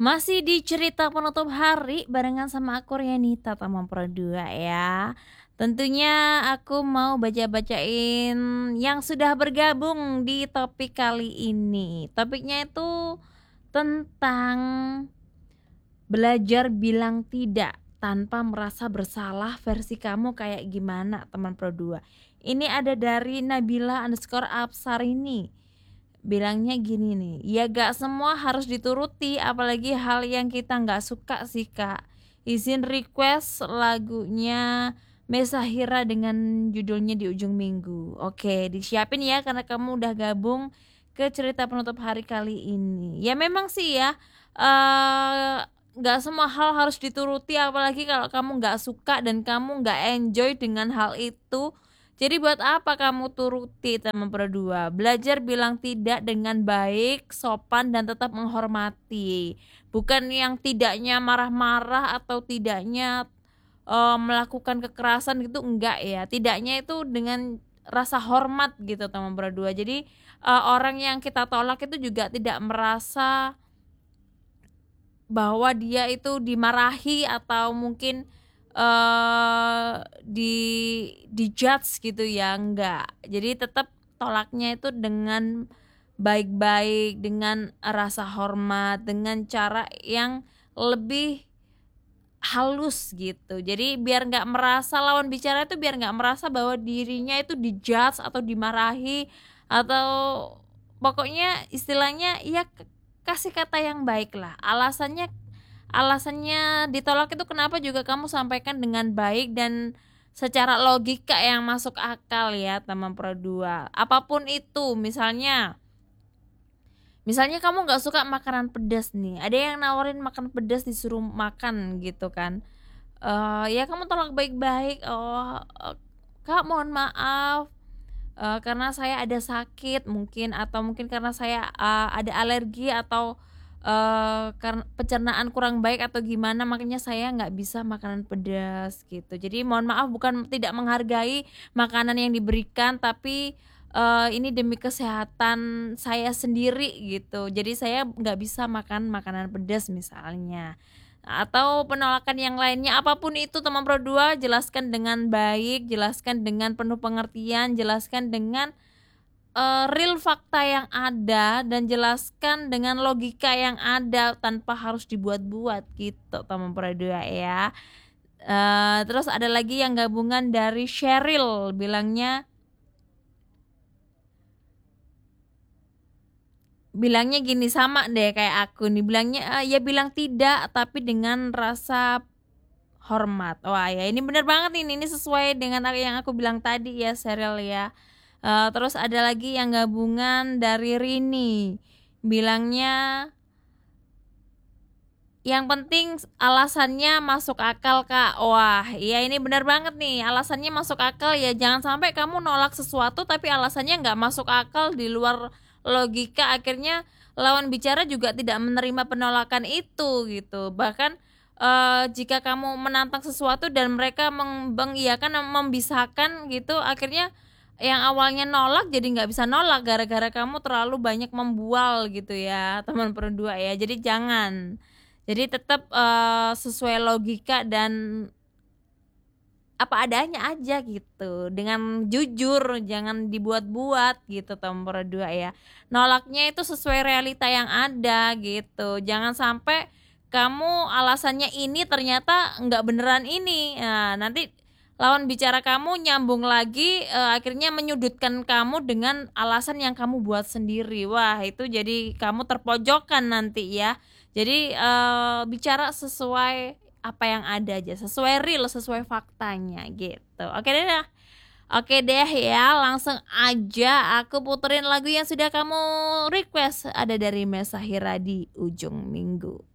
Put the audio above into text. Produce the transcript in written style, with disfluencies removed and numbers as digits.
Masih di cerita penutup hari barengan sama aku Rianita Tamam Pro 2 ya. Tentunya aku mau baca-bacain yang sudah bergabung di topik kali ini. Topiknya itu tentang belajar bilang tidak tanpa merasa bersalah, versi kamu kayak gimana teman Pro 2. Ini ada dari Nabila_Apsarini. Bilangnya gini nih, ya gak semua harus dituruti, apalagi hal yang kita gak suka sih kak. Izin request lagunya Mesahira dengan judulnya Di Ujung Minggu. Oke, disiapin ya karena kamu udah gabung ke cerita penutup hari kali ini. Ya memang sih ya, gak semua hal harus dituruti, apalagi kalau kamu gak suka dan kamu gak enjoy dengan hal itu. Jadi buat apa kamu turuti teman Pro 2? Belajar bilang tidak dengan baik, sopan dan tetap menghormati. Bukan yang tidaknya marah-marah atau tidaknya melakukan kekerasan gitu, enggak ya. Tidaknya itu dengan rasa hormat gitu teman Pro 2. Jadi orang yang kita tolak itu juga tidak merasa bahwa dia itu dimarahi atau mungkin di judge gitu ya, enggak. Jadi tetap tolaknya itu dengan baik-baik, dengan rasa hormat, dengan cara yang lebih halus gitu. Jadi biar nggak merasa lawan bicara itu biar nggak merasa bahwa dirinya itu dijudge atau dimarahi atau pokoknya istilahnya ya kasih kata yang baik lah. Alasannya ditolak itu kenapa juga kamu sampaikan dengan baik dan secara logika yang masuk akal ya teman Pro 2. Apapun itu, misalnya kamu gak suka makanan pedas nih, ada yang nawarin makan pedas disuruh makan gitu kan, ya kamu tolak baik-baik. Kak mohon maaf, karena saya ada sakit mungkin, atau mungkin karena saya ada alergi atau karena pencernaan kurang baik atau gimana, makanya saya nggak bisa makanan pedas gitu. Jadi mohon maaf, bukan tidak menghargai makanan yang diberikan, tapi ini demi kesehatan saya sendiri gitu. Jadi saya nggak bisa makan makanan pedas misalnya. Atau penolakan yang lainnya, apapun itu teman Pro 2, jelaskan dengan baik, jelaskan dengan penuh pengertian, jelaskan dengan real fakta yang ada, dan jelaskan dengan logika yang ada tanpa harus dibuat-buat gitu teman Pro 2 ya. Terus ada lagi yang gabungan dari Cheryl, bilangnya gini, sama deh kayak aku nih, bilangnya ya bilang tidak tapi dengan rasa hormat. Wah ya ini bener banget ini sesuai dengan yang aku bilang tadi ya Cheryl ya. Terus ada lagi yang gabungan dari Rini, bilangnya yang penting alasannya masuk akal kak. Wah iya ini benar banget nih, alasannya masuk akal ya. Jangan sampai kamu nolak sesuatu tapi alasannya nggak masuk akal, di luar logika, akhirnya lawan bicara juga tidak menerima penolakan itu gitu. Bahkan jika kamu menantang sesuatu dan mereka mengiyakan, membisahkan gitu, akhirnya yang awalnya nolak jadi nggak bisa nolak gara-gara kamu terlalu banyak membual gitu ya teman Pro 2 ya. Jadi jangan, jadi tetap sesuai logika dan apa adanya aja gitu, dengan jujur, jangan dibuat-buat gitu teman Pro 2 ya. Nolaknya itu sesuai realita yang ada gitu, jangan sampai kamu alasannya ini ternyata nggak beneran ini. Nah nanti lawan bicara kamu nyambung lagi, akhirnya menyudutkan kamu dengan alasan yang kamu buat sendiri. Wah itu jadi kamu terpojokkan nanti ya. Jadi bicara sesuai apa yang ada aja, sesuai real, sesuai faktanya gitu. Oke deh ya, langsung aja aku puterin lagu yang sudah kamu request, ada dari Mesahira Di Ujung Minggu.